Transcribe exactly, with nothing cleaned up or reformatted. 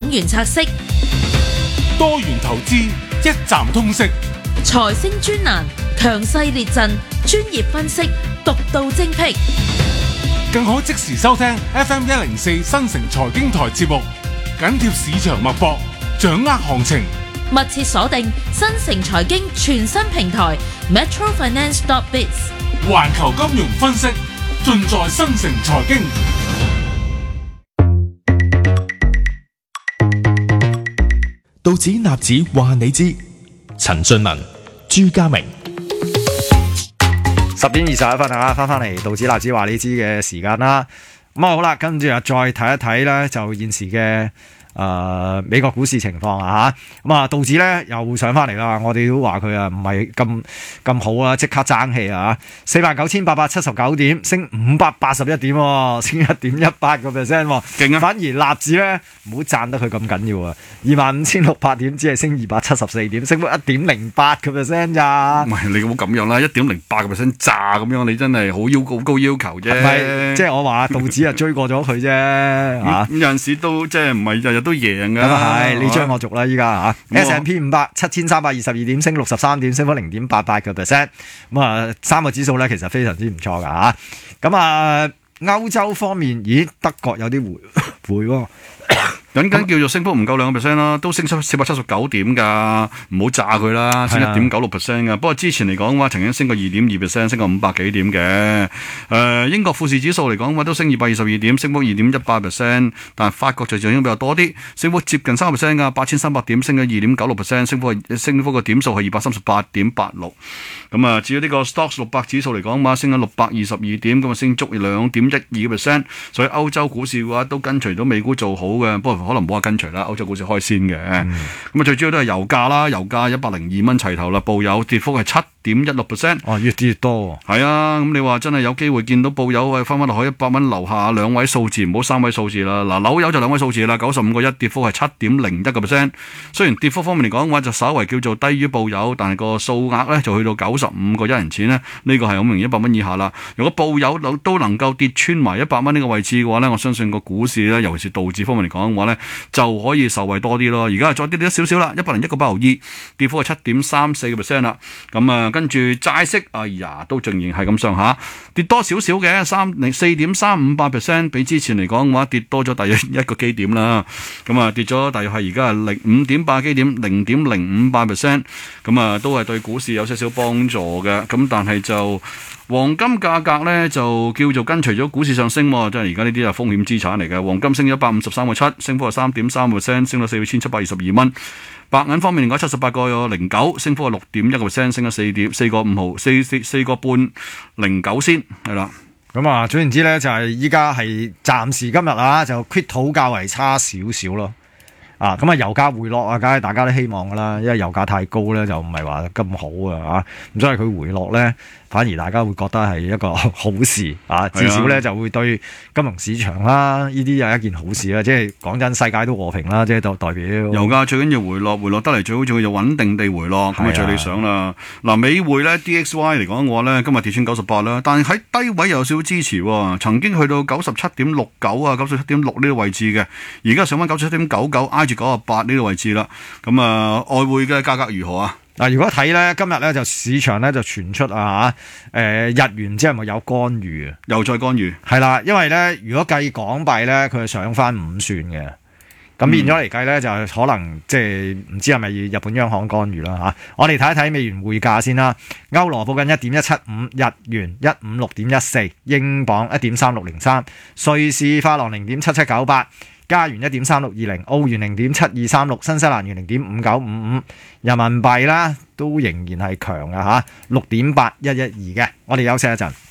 元拆息， 多元投資一站通識， 財星專欄強勢列陣，專業分析，獨到精闢， 更可即時收聽 F M 一零四新城財經台節目，緊貼市場脈搏，掌握行情。 密切鎖定新城財經全新平台 Metro Finance dot biz， 環球金融分析盡在新城財經。 道指納指話你知，陳俊文、朱家明。 十點二十一分啊，翻翻嚟道指納指話你知嘅時間啦。咁啊好啦，跟住啊再睇一睇咧，就現時嘅。誒、呃、美國股市情況啊嚇，咁啊道指咧又上翻嚟啦，我哋都話佢啊唔係咁咁好啊，即刻爭氣啊，四萬九千八百七十九點，升五百八十一點，升一點一八個 percent， 勁啊！反而納指咧唔好讚得佢咁緊要啊，二萬五千六百點，只係升二百七十四點，升幅一點零八個 percent 咋？ 唔係你冇咁樣啦，一點零八個 percent 炸咁樣，你真係好要好高要求啫。 唔係，即係我話道指啊追過咗佢啫嚇。 咁有陣時都即係唔係日日都贏㗎。 咁啊係，你追我逐啦依家嚇。S and P 五百七千三百二十二點，升六十三點，升幅零點八八個 percent。咁啊，三個指數咧其實非常之唔錯㗎嚇。咁啊，歐洲方面，咦，德國有啲回回喎。 緊緊叫做升幅唔夠兩個 percent 啦，都升出四百七十九點㗎，唔好炸佢啦，升一點九六 percent 㗎。不過之前嚟講嘅話，曾經升過二點二 percent，升過五百幾點嘅。誒、呃，英國富時指數嚟講嘅話，都升二百二十二點，升幅二點一八 percent。但係法國就上升比較多啲，升幅接近三個 percent 㗎，八千三百點，升咗二點九六 percent，升幅係升幅個點數係二百三十八點八六。咁啊，至於呢個 Stoxx 六百指數嚟講嘅話，升咗六百二十二點，咁啊升足兩點一二個 percent。所以歐洲股市嘅話都跟隨到美股做好嘅，不過可能冇話跟隨啦，歐洲股市開先嘅。咁啊、嗯，最主要都係油價啦，油價一百零二蚊齊頭啦，報油跌幅係七點一六 percent。 哦，越跌越多。係啊，咁你話真係有機會見到報油啊，翻翻落去一百蚊樓下兩位數字，唔好三位數字啦。嗱，紐油就兩位數字啦，九十五個一，跌幅係七點零一個 percent。雖然跌幅方面嚟講嘅話，就稍為叫做低於報油，但係個數額咧就去到九十五個一人錢咧，呢、這個係好明顯一百蚊以下啦。如果報油都能夠跌穿埋一百蚊呢個位置嘅話咧，我相信個股市咧，尤其是道指方面嚟講嘅話咧，就可以受惠多啲咯。而家係再跌跌咗少少啦，一百零一個八毫二，跌幅係七點三四個 percent 啦。咁啊，跟住債息，哎呀，都仍然係咁上下，跌多少少嘅，三零四點三五八 percent， 比之前嚟講嘅話跌多咗大約一個基點啦。咁啊，跌咗大約係而家係零五點八基點，零點零五八 percent。咁啊，都係對股市有少少幫助嘅。咁但係就黃金價格咧就叫做跟隨咗股市上升，即係而家呢啲係風險資產嚟嘅。黃金升咗一百五十三個七，升幅係三點三 percent， 升到四千七百二十二蚊。白銀方面嚟講，七十八個零九，升幅係六點一個 percent， 升咗四點四個五毫，四四四個半零九先係啦。 咁啊，總言之咧，就係依家係暫時今日啊，就 quit 土較為差少少咯。啊，咁啊，油價回落啊，梗係大家都希望噶啦，因為油價太高咧，就唔係話咁好啊，咁所以佢回落咧，反而大家會覺得係一個好事啊，至少咧就會對金融市場啦，呢啲係一件好事啦。即係講真，世界都和平啦，即係代代表油價最緊要回落，回落得嚟最好就要穩定地回落，咁啊最理想啦。嗱，美匯咧 D X Y 嚟講嘅話咧，今日跌穿九十八啦，但係喺低位又有少少支持喎，曾經去到九十七點六九啊，九十七點六呢個位置嘅，而家上翻九十七點九九，挨住九十八呢個位置啦。咁啊，外匯嘅價格如何啊？ 嗱，如果睇咧，今日咧就市場咧就傳出啊嚇，誒日元即係咪有干預啊？ 又再干預？係啦，因為咧，如果計港幣咧，佢係上翻五算嘅，咁變咗嚟計咧，就可能即係唔知係咪日本央行干預啦嚇。我哋睇一睇美元匯價先啦，歐羅報緊一點一七五，日元一五六點一四，英鎊一點三六零三，瑞士法郎零點七七九八。加元一點三六二零，澳元零點七二三六，新西蘭元零點五九五五，人民幣啦都仍然係強嘅嚇，六點八一一二嘅。我哋休息一陣。